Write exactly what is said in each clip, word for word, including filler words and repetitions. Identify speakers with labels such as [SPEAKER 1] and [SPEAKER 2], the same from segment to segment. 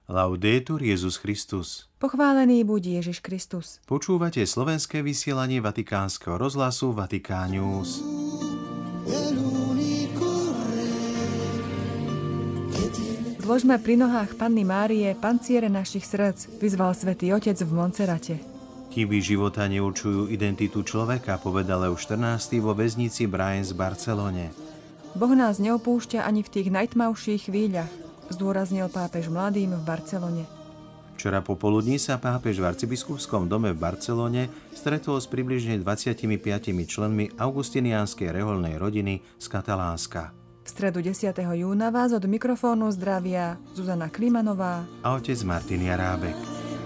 [SPEAKER 1] Laudetur Jesus Christus.
[SPEAKER 2] Pochválený buď Ježiš Kristus.
[SPEAKER 1] Počúvate slovenské vysielanie Vatikánskeho rozhlasu Vatikán News.
[SPEAKER 2] Zložme pri nohách Panny Márie panciere našich srdc, vyzval Svätý Otec v Montserrate.
[SPEAKER 1] Chyby života neurčujú identitu človeka, povedal Leo štrnásty vo väznici Brain v Barcelone.
[SPEAKER 2] Boh nás neopúšťa ani v tých najtmavších chvíľach, zdôraznil pápež mladým v Barcelone.
[SPEAKER 1] Včera popoludní sa pápež v arcibiskupskom dome v Barcelone stretol s približne dvadsiatimi piatimi členmi augustinianskej rehoľnej rodiny z Katalánska.
[SPEAKER 2] V stredu desiateho júna vás od mikrofónu zdravia Zuzana Klimanová
[SPEAKER 1] a otec Martin Jarábek.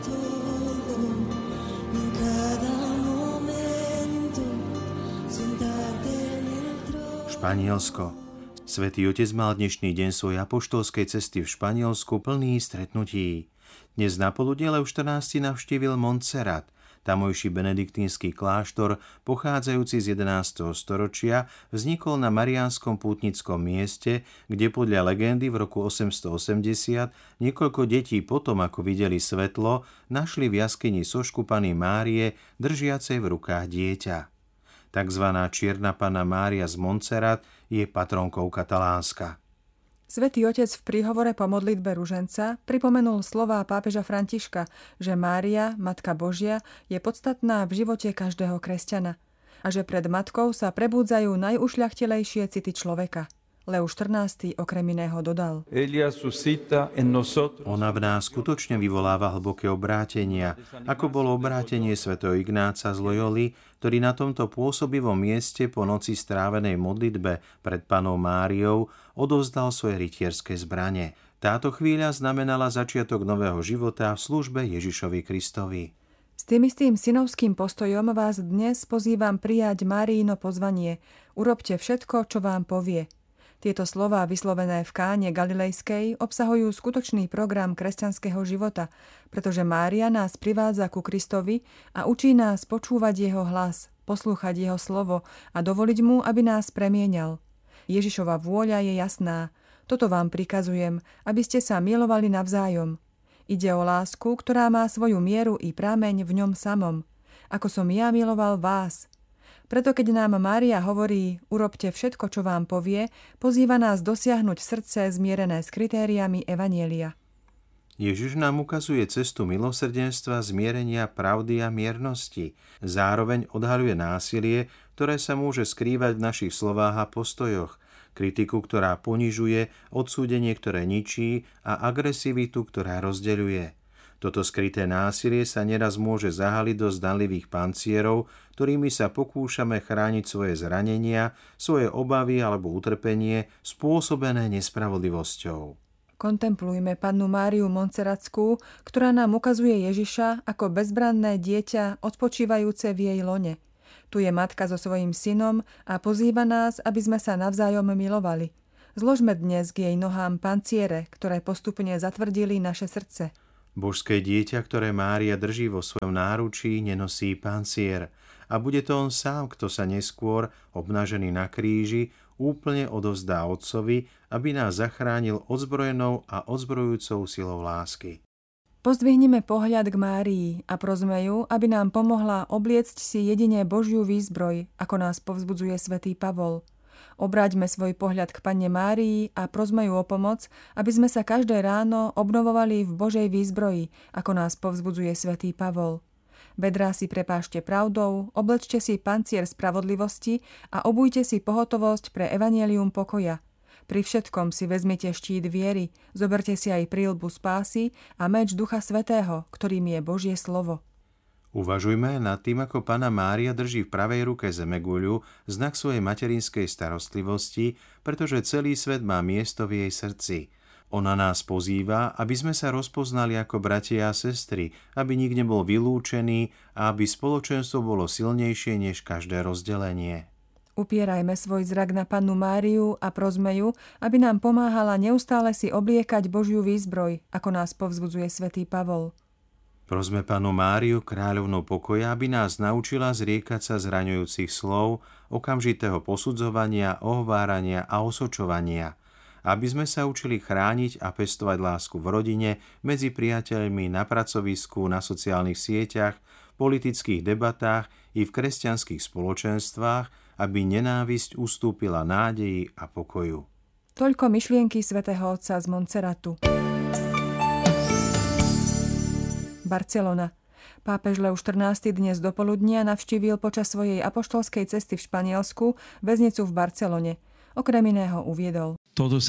[SPEAKER 1] Španielsko. Svätý Otec mal dnešný deň svojej apoštolskej cesty v Španielsku plný stretnutí. Dnes napoludne Leo štrnásty navštívil Montserrat, tamojší benediktínsky kláštor, pochádzajúci z jedenásteho storočia, vznikol na mariánskom pútnickom mieste, kde podľa legendy v roku osemstoosemdesiat niekoľko detí potom, ako videli svetlo, našli v jaskyni sošku Panny Márie, držiacej v rukách dieťa. Takzvaná Čierna Panna Mária z Montserrat je patronkou Katalánska.
[SPEAKER 2] Svätý Otec v príhovore po modlitbe ruženca pripomenul slová pápeža Františka, že Mária, Matka Božia, je podstatná v živote každého kresťana a že pred matkou sa prebúdzajú najušľachtilejšie city človeka. Leo štrnásty okrem iného dodal:
[SPEAKER 1] Ona v nás skutočne vyvoláva hlboké obrátenia, ako bolo obrátenie svätého Ignáca z Loyoli, ktorý na tomto pôsobivom mieste po noci strávenej modlitbe pred Pannou Máriou odovzdal svoje rytierské zbrane. Táto chvíľa znamenala začiatok nového života v službe Ježišovi Kristovi.
[SPEAKER 2] S tým istým synovským postojom vás dnes pozývam prijať Máriino pozvanie. Urobte všetko, čo vám povie. Tieto slová, vyslovené v Káne Galilejskej, obsahujú skutočný program kresťanského života, pretože Mária nás privádza ku Kristovi a učí nás počúvať jeho hlas, poslúchať jeho slovo a dovoliť mu, aby nás premieňal. Ježišova vôľa je jasná. Toto vám prikazujem, aby ste sa milovali navzájom. Ide o lásku, ktorá má svoju mieru i prameň v ňom samom. Ako som ja miloval vás. Preto keď nám Mária hovorí, urobte všetko, čo vám povie, pozýva nás dosiahnuť srdce zmierené s kritériami evanjelia.
[SPEAKER 1] Ježiš nám ukazuje cestu milosrdenstva, zmierenia, pravdy a miernosti. Zároveň odhaľuje násilie, ktoré sa môže skrývať v našich slovách a postojoch, kritiku, ktorá ponižuje, odsúdenie, ktoré ničí a agresivitu, ktorá rozdeľuje. Toto skryté násilie sa neraz môže zahaliť do zdanlivých pancierov, ktorými sa pokúšame chrániť svoje zranenia, svoje obavy alebo utrpenie spôsobené nespravodlivosťou.
[SPEAKER 2] Kontemplujme Pannu Máriu Montserratskú, ktorá nám ukazuje Ježiša ako bezbranné dieťa odpočívajúce v jej lone. Tu je matka so svojím synom a pozýva nás, aby sme sa navzájom milovali. Zložme dnes k jej nohám panciere, ktoré postupne zatvrdili naše srdce.
[SPEAKER 1] Božské dieťa, ktoré Mária drží vo svojom náručí, nenosí pancier a bude to on sám, kto sa neskôr, obnažený na kríži, úplne odovzdá Otcovi, aby nás zachránil odzbrojenou a odzbrojujúcou silou lásky.
[SPEAKER 2] Pozdvihnime pohľad k Márii a prosme ju, aby nám pomohla obliecť si jedine Božiu výzbroj, ako nás povzbudzuje svätý Pavol. Obráťme svoj pohľad k Panne Márii a prosme ju o pomoc, aby sme sa každé ráno obnovovali v Božej výzbroji, ako nás povzbudzuje svätý Pavol. Bedrá si prepášte pravdou, oblečte si pancier spravodlivosti a obujte si pohotovosť pre evanjelium pokoja. Pri všetkom si vezmite štít viery, zoberte si aj príľbu spásy a meč Ducha Svätého, ktorým je Božie slovo.
[SPEAKER 1] Uvažujme nad tým, ako Panna Mária drží v pravej ruke zemeguľu, znak svojej materinskej starostlivosti, pretože celý svet má miesto v jej srdci. Ona nás pozýva, aby sme sa rozpoznali ako bratia a sestry, aby nik nebol vylúčený a aby spoločenstvo bolo silnejšie než každé rozdelenie.
[SPEAKER 2] Upierajme svoj zrak na Pannu Máriu a prosme ju, aby nám pomáhala neustále si obliekať Božiu výzbroj, ako nás povzbudzuje svätý Pavol.
[SPEAKER 1] Prosme Pannu Máriu, kráľovnú pokoja, aby nás naučila zriekať sa zraňujúcich slov, okamžitého posudzovania, ohovárania a osočovania, aby sme sa učili chrániť a pestovať lásku v rodine, medzi priateľmi, na pracovisku, na sociálnych sieťach, politických debatách i v kresťanských spoločenstvách, aby nenávisť ustúpila nádeji a pokoju.
[SPEAKER 2] Toľko myšlienky svätého otca z Montserratu. Barcelona. Pápež Leoš štrnásty dnes dopoludnia navštívil počas svojej apoštolskej cesty v Španielsku väznicu v Barcelone. Okrem iného uviedol: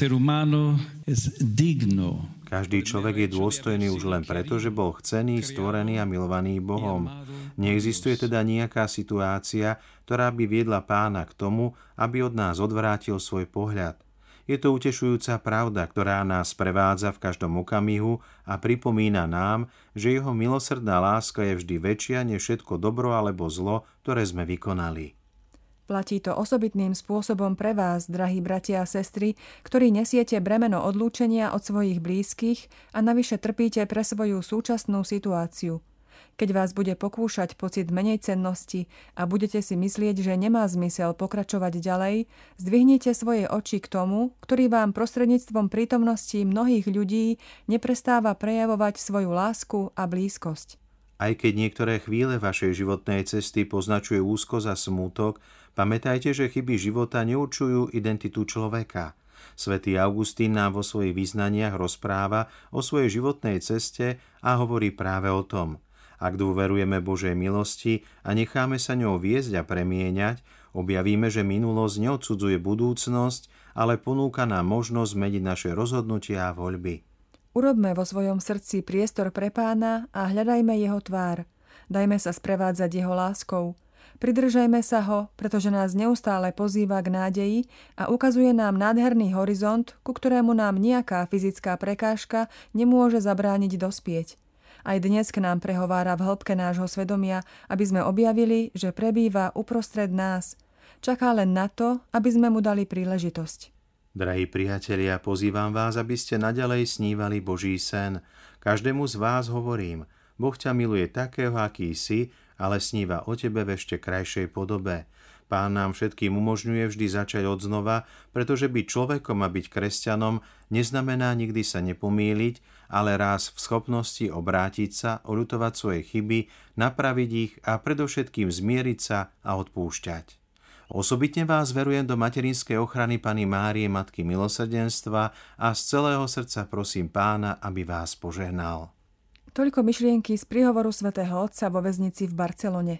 [SPEAKER 1] Každý človek je dôstojný už len preto, že bol chcený, stvorený a milovaný Bohom. Neexistuje teda nejaká situácia, ktorá by viedla Pána k tomu, aby od nás odvrátil svoj pohľad. Je to utešujúca pravda, ktorá nás prevádza v každom okamihu a pripomína nám, že jeho milosrdná láska je vždy väčšia než všetko dobro alebo zlo, ktoré sme vykonali.
[SPEAKER 2] Platí to osobitným spôsobom pre vás, drahí bratia a sestry, ktorí nesiete bremeno odlúčenia od svojich blízkych a navyše trpíte pre svoju súčasnú situáciu. Keď vás bude pokúšať pocit menejcennosti a budete si myslieť, že nemá zmysel pokračovať ďalej, zdvihnite svoje oči k tomu, ktorý vám prostredníctvom prítomnosti mnohých ľudí neprestáva prejavovať svoju lásku a blízkosť.
[SPEAKER 1] Aj keď niektoré chvíle vašej životnej cesty poznačuje úzkosť a smútok, pamätajte, že chyby života neurčujú identitu človeka. Svätý Augustín nám vo svojich vyznaniach rozpráva o svojej životnej ceste a hovorí práve o tom. Ak dôverujeme Božej milosti a necháme sa ňou viesť a premieňať, objavíme, že minulosť neodsudzuje budúcnosť, ale ponúka nám možnosť zmeniť naše rozhodnutia a voľby.
[SPEAKER 2] Urobme vo svojom srdci priestor pre Pána a hľadajme jeho tvár. Dajme sa sprevádzať jeho láskou. Pridržajme sa ho, pretože nás neustále pozýva k nádeji a ukazuje nám nádherný horizont, ku ktorému nám nejaká fyzická prekážka nemôže zabrániť dospieť. Aj dnes k nám prehovára v hĺbke nášho svedomia, aby sme objavili, že prebýva uprostred nás. Čaká len na to, aby sme mu dali príležitosť.
[SPEAKER 1] Drahí priatelia, pozývam vás, aby ste naďalej snívali Boží sen. Každému z vás hovorím, Boh ťa miluje takého, aký si, ale sníva o tebe v ešte krajšej podobe. Pán nám všetkým umožňuje vždy začať odznova, pretože byť človekom a byť kresťanom neznamená nikdy sa nepomýliť, ale raz v schopnosti obrátiť sa, oľutovať svoje chyby, napraviť ich a predovšetkým zmieriť sa a odpúšťať. Osobitne vás verujem do materinskej ochrany Panny Márie, Matky milosrdenstva a z celého srdca prosím Pána, aby vás požehnal.
[SPEAKER 2] Toľko myšlienky z príhovoru svätého Otca vo väznici v Barcelone.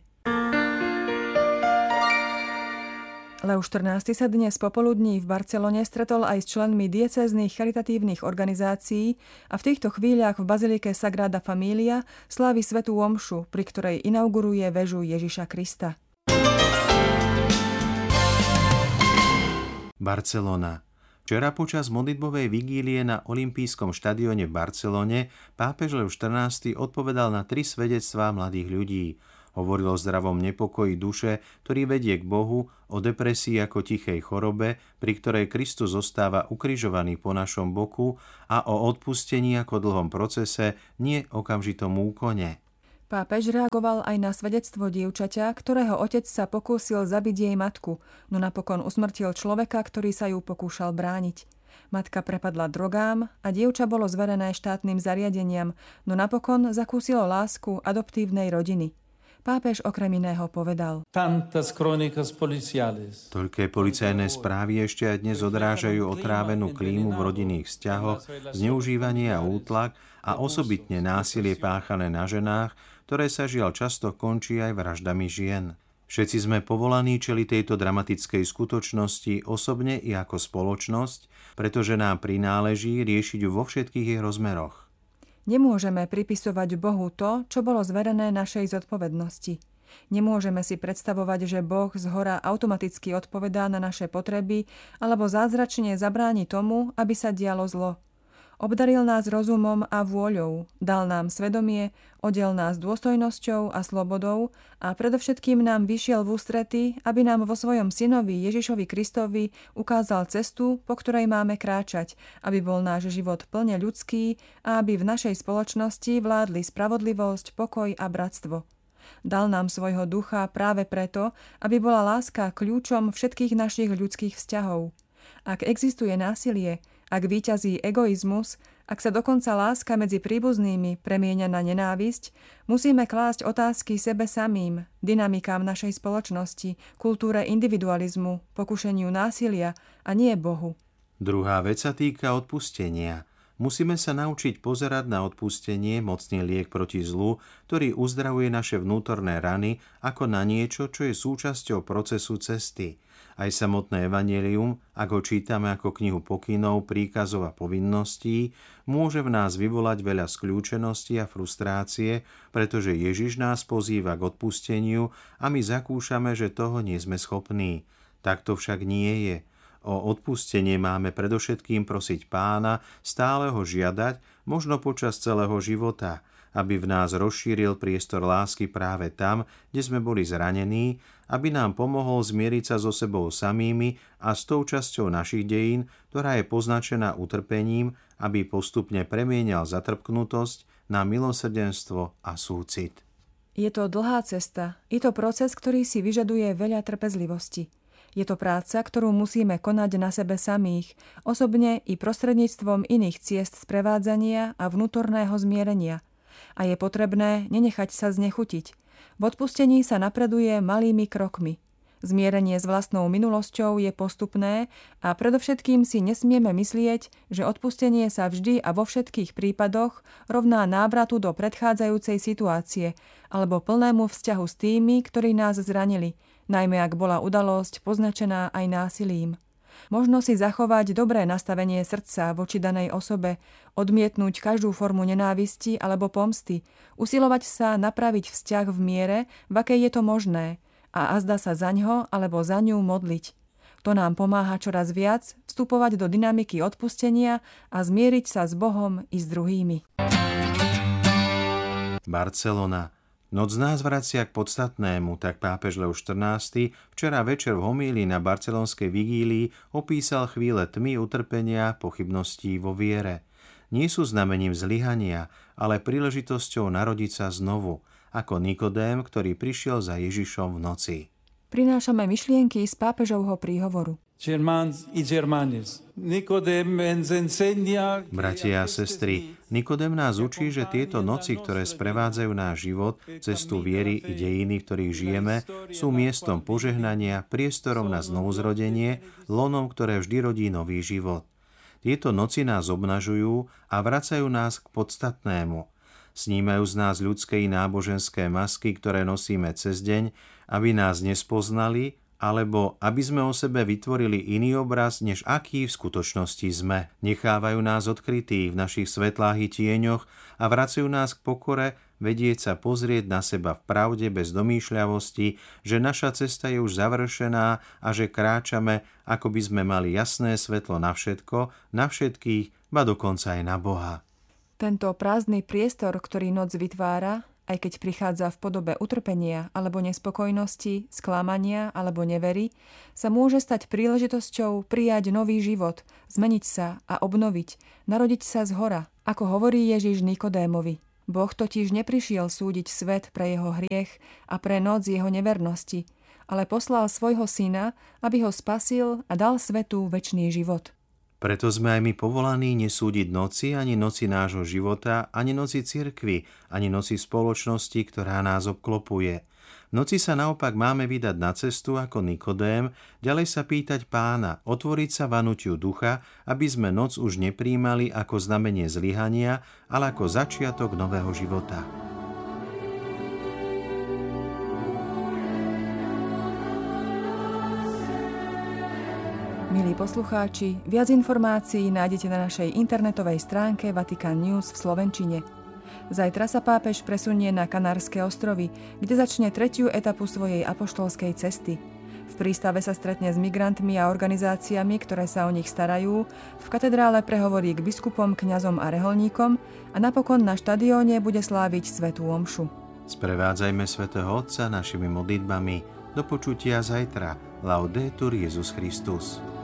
[SPEAKER 2] Leoš štrnásty sa dnes popoludní v Barcelone stretol aj s členmi diecéznych charitatívnych organizácií a v týchto chvíľach v bazilike Sagrada Familia slávi svätú omšu, pri ktorej inauguruje väžu Ježiša Krista.
[SPEAKER 1] Barcelona. Včera počas modlitbovej vigílie na olympijskom štadióne v Barcelone pápež Leoš štrnásty odpovedal na tri svedectvá mladých ľudí. Hovoril o zdravom nepokoji duše, ktorý vedie k Bohu, o depresii ako tichej chorobe, pri ktorej Kristus zostáva ukrižovaný po našom boku, a o odpustení ako dlhom procese, nie okamžitom úkone.
[SPEAKER 2] Pápež reagoval aj na svedectvo dievčaťa, ktorého otec sa pokúsil zabiť jej matku, no napokon usmrtil človeka, ktorý sa ju pokúšal brániť. Matka prepadla drogám a dievča bolo zverené štátnym zariadeniam, no napokon zakúsilo lásku adoptívnej rodiny. Pápež okrem iného povedal:
[SPEAKER 1] Toľké policajné správy ešte aj dnes odrážajú otrávenú klímu v rodinných vzťahoch, zneužívanie a útlak a osobitne násilie páchané na ženách, ktoré sa žiaľ často končí aj vraždami žien. Všetci sme povolaní čeliť tejto dramatickej skutočnosti osobne i ako spoločnosť, pretože nám prináleží riešiť ju vo všetkých jej rozmeroch.
[SPEAKER 2] Nemôžeme pripisovať Bohu to, čo bolo zverené našej zodpovednosti. Nemôžeme si predstavovať, že Boh zhora automaticky odpovedá na naše potreby alebo zázračne zabráni tomu, aby sa dialo zlo. Obdaril nás rozumom a vôľou, dal nám svedomie, oddiel nás dôstojnosťou a slobodou a predovšetkým nám vyšiel v ústrety, aby nám vo svojom synovi Ježišovi Kristovi ukázal cestu, po ktorej máme kráčať, aby bol náš život plne ľudský a aby v našej spoločnosti vládli spravodlivosť, pokoj a bratstvo. Dal nám svojho ducha práve preto, aby bola láska kľúčom všetkých našich ľudských vzťahov. Ak existuje násilie, Ak víťazí egoizmus, ak sa dokonca láska medzi príbuznými premieňa na nenávisť, musíme klásť otázky sebe samým, dynamikám našej spoločnosti, kultúre individualizmu, pokušeniu násilia a nie Bohu.
[SPEAKER 1] Druhá vec sa týka odpustenia. Musíme sa naučiť pozerať na odpustenie, mocný liek proti zlu, ktorý uzdravuje naše vnútorné rany, ako na niečo, čo je súčasťou procesu cesty. Aj samotné evanjelium, ak ho čítame ako knihu pokynov, príkazov a povinností, môže v nás vyvolať veľa skľúčenosti a frustrácie, pretože Ježiš nás pozýva k odpusteniu a my zakúšame, že toho nie sme schopní. Tak to však nie je. O odpustenie máme predovšetkým prosiť Pána, stále ho žiadať, možno počas celého života, aby v nás rozšíril priestor lásky práve tam, kde sme boli zranení, aby nám pomohol zmieriť sa so sebou samými a s tou časťou našich dejín, ktorá je poznačená utrpením, aby postupne premienial zatrpknutosť na milosrdenstvo a súcit.
[SPEAKER 2] Je to dlhá cesta, je to proces, ktorý si vyžaduje veľa trpezlivosti. Je to práca, ktorú musíme konať na sebe samých, osobne i prostredníctvom iných ciest sprevádzania a vnútorného zmierenia. A je potrebné nenechať sa znechutiť. V odpustení sa napreduje malými krokmi. Zmierenie s vlastnou minulosťou je postupné a predovšetkým si nesmieme myslieť, že odpustenie sa vždy a vo všetkých prípadoch rovná návratu do predchádzajúcej situácie alebo plnému vzťahu s tými, ktorí nás zranili, najmä ak bola udalosť poznačená aj násilím. Možno si zachovať dobré nastavenie srdca voči danej osobe, odmietnúť každú formu nenávisti alebo pomsty, usilovať sa napraviť vzťah v miere, v akej je to možné, a azda sa zaňho alebo za ňu modliť. To nám pomáha čoraz viac vstupovať do dynamiky odpustenia a zmieriť sa s Bohom i s druhými.
[SPEAKER 1] Barcelona. Noc nás vracia k podstatnému, tak pápež Leo štrnásty včera večer v homílii na barcelonskej vigílii opísal chvíle tmy, utrpenia, pochybností vo viere. Nie sú znamením zlyhania, ale príležitosťou narodiť sa znovu, ako Nikodém, ktorý prišiel za Ježišom v noci.
[SPEAKER 2] Prinášame myšlienky z pápežovho príhovoru.
[SPEAKER 1] Bratia a sestry, Nikodém nás učí, že tieto noci, ktoré sprevádzajú náš život, cestu viery i dejiny, v ktorých žijeme, sú miestom požehnania, priestorom na znovuzrodenie, lonom, ktoré vždy rodí nový život. Tieto noci nás obnažujú a vracajú nás k podstatnému. Snímajú z nás ľudské i náboženské masky, ktoré nosíme cez deň, aby nás nespoznali, alebo aby sme o sebe vytvorili iný obraz, než aký v skutočnosti sme. Nechávajú nás odkrytí v našich svetlách i tieňoch a vracajú nás k pokore, vedieť sa pozrieť na seba v pravde bez domýšľavosti, že naša cesta je už završená a že kráčame, ako by sme mali jasné svetlo na všetko, na všetkých, ba dokonca aj na Boha.
[SPEAKER 2] Tento prázdny priestor, ktorý noc vytvára, aj keď prichádza v podobe utrpenia alebo nespokojnosti, sklamania alebo nevery, sa môže stať príležitosťou prijať nový život, zmeniť sa a obnoviť, narodiť sa zhora, ako hovorí Ježiš Nikodémovi. Boh totiž neprišiel súdiť svet pre jeho hriech a pre noc jeho nevernosti, ale poslal svojho syna, aby ho spasil a dal svetu večný život.
[SPEAKER 1] Preto sme aj my povolaní nesúdiť noci, ani noci nášho života, ani noci cirkvi, ani noci spoločnosti, ktorá nás obklopuje. V noci sa naopak máme vydať na cestu ako Nikodém, ďalej sa pýtať Pána, otvoriť sa vanutiu ducha, aby sme noc už nepríjmali ako znamenie zlyhania, ale ako začiatok nového života.
[SPEAKER 2] Milí poslucháči, viac informácií nájdete na našej internetovej stránke Vatikan News v slovenčine. Zajtra sa pápež presunie na Kanárske ostrovy, kde začne tretiu etapu svojej apoštolskej cesty. V prístave sa stretne s migrantmi a organizáciami, ktoré sa o nich starajú, v katedrále prehovorí k biskupom, kňazom a reholníkom a napokon na štadióne bude sláviť svätú omšu.
[SPEAKER 1] Sprevádzajme svätého Otca našimi modlitbami. Do počutia zajtra. Laudetur Jesus Christus.